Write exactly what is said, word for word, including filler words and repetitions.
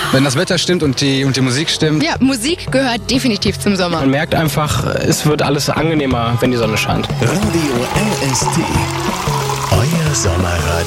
Wenn das Wetter stimmt und die, und die Musik stimmt. Ja, Musik gehört definitiv zum Sommer. Man merkt einfach, es wird alles angenehmer, wenn die Sonne scheint. Radio L S T, euer Sommerradio.